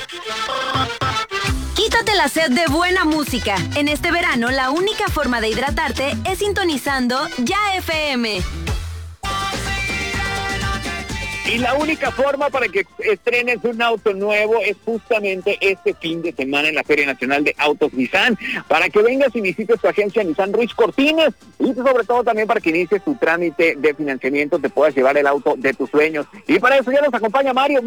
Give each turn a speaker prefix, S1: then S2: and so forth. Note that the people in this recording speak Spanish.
S1: Quítate la sed de buena música. En este verano, la única forma de hidratarte es sintonizando Ya FM.
S2: Y la única forma para que estrenes un auto nuevo es justamente este fin de semana en la Feria Nacional de Autos Nissan, para que vengas y visites tu agencia Nissan Ruiz Cortines, y sobre todo también para que inicies tu trámite de financiamiento, te puedas llevar el auto de tus sueños. Y para eso ya nos acompaña Mario.